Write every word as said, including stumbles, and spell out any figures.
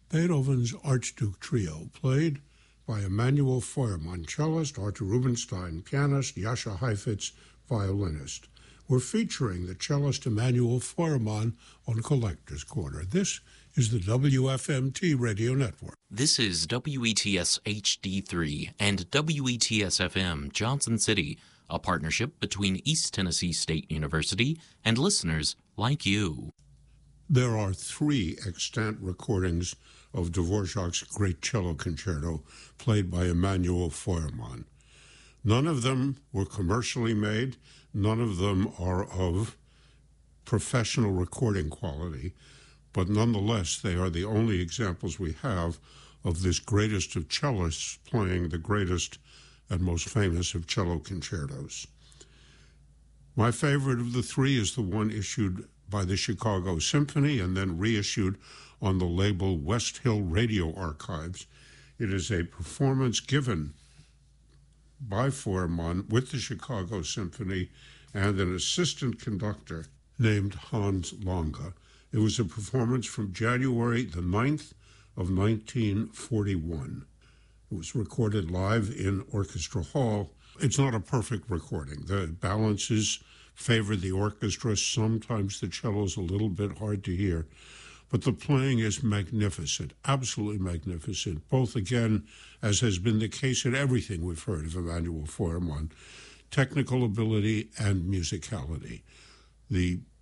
Beethoven's Archduke Trio, played by Emanuel Feuermann, cellist, Arthur Rubinstein, pianist, Jascha Heifetz, violinist. We're featuring the cellist Emanuel Feuermann on Collector's Corner. This is the W F M T Radio Network. This is W E T S H D three and W E T S F M Johnson City, a partnership between East Tennessee State University and listeners like you. There are three extant recordings of Dvorak's Great Cello Concerto played by Emanuel Feuermann. None of them were commercially made. None of them are of professional recording quality, but nonetheless, they are the only examples we have of this greatest of cellists playing the greatest and most famous of cello concertos. My favorite of the three is the one issued by the Chicago Symphony and then reissued on the label West Hill Radio Archives. It is a performance given by Feuermann with the Chicago Symphony and an assistant conductor named Hans Lange. It was a performance from January the ninth of nineteen forty-one. It was recorded live in Orchestra Hall. It's not a perfect recording. The balances favor the orchestra. Sometimes the cello is a little bit hard to hear. But the playing is magnificent, absolutely magnificent, both, again, as has been the case in everything we've heard of Emanuel Feuermann, technical ability and musicality. The